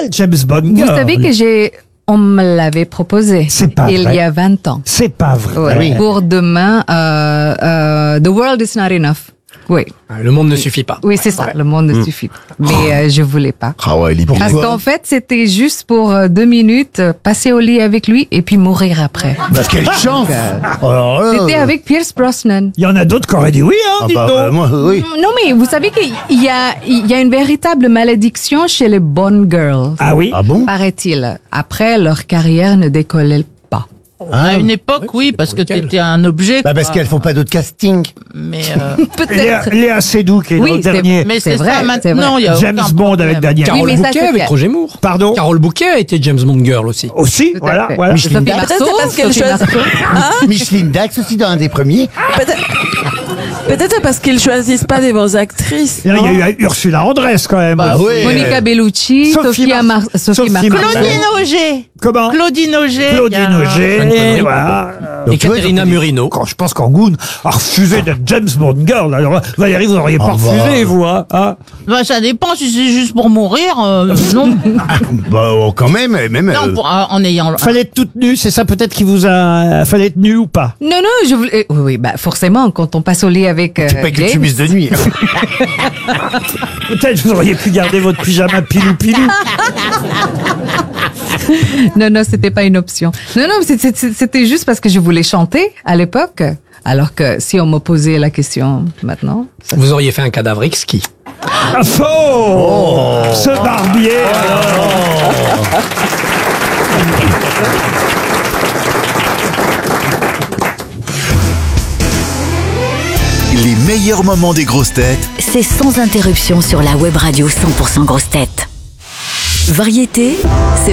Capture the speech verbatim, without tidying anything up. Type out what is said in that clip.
James Bond Vous girl. savez que j'ai... On me l'avait proposé C'est pas il vrai. y a vingt ans. C'est pas vrai. Ouais. oui. Pour demain, euh, euh, The World is not enough. Oui, Le monde ne suffit pas. oui, c'est ça. Le monde ne suffit pas. Mais euh, je voulais pas. Ah ouais, il est Parce qu'en fait, c'était juste pour euh, deux minutes, euh, passer au lit avec lui et puis mourir après. Bah, quelle chance. Alors là, C'était euh, avec Pierce Brosnan. Il y en a d'autres qui auraient dit oui, hein, ah dites bah, donc. euh, moi, oui. Non, mais vous savez qu'il y a, il y a une véritable malédiction chez les Bond girls, Ah oui? Ah bon? paraît-il. Après, leur carrière ne décollait pas. À une époque, oui, parce que Lequel t'étais un objet. Bah, parce quoi. qu'elles font pas d'autres castings. Mais, euh, Léa, Peut-être. Léa Seydoux qui est Oui, dans le c'est- dernier. mais C'est c'est vrai, ça c'est maintenant. vrai. Il y a James aucun Bond problème. avec Daniel. Carole mais ça, Bouquet c'est avec clair. Roger Moore. Pardon? Carole Bouquet a été James Bond girl aussi. Aussi, Tout à voilà, fait. voilà. Sophie Dax. Marceau, Peut-être c'est parce qu'elle Sophie choisit- Marceau. Micheline Dax aussi dans un des premiers. Peut-être parce qu'ils choisissent pas des bonnes actrices. Là, il y a eu Ursula Andress quand même. Bah oui. Monica Bellucci, Sophie Sophia Mar- Mar- Sophie Sophie Marceau. Marceau. Claudine Auger. Comment? Claudine Auger. il y a Claudine un- Auger, Anne-Marie. voilà. Et tu vois, Caterina ils ont fait des- Murino. Quand je pense qu'Angoun a refusé d'être James Bond girl. Alors, Valérie, vous n'auriez pas Ah bah. refusé, vous, hein, hein? Bah, ça dépend si c'est juste pour mourir. euh, non. Bah, oh, quand même, même. non, euh, pour- euh, en ayant. Fallait être toute nue, c'est ça peut-être qui vous a... Fallait être nue ou pas? Non, non, je voulais. Oui, oui, bah forcément, quand on passe au lit avec. Euh, C'est pas que James, tu mises de nuit. Peut-être vous auriez pu garder votre pyjama pilou-pilou. Non, non, c'était pas une option. Non, non, c'est- c'est- c'était juste parce que je voulais chanter à l'époque. Alors que si on me posait la question maintenant. Vous auriez fait un cadavre exquis. Ah, faux! Ce barbier, alors. Les meilleurs moments des grosses têtes C'est sans interruption sur la web radio cent pour cent grosses têtes. Variété, c'est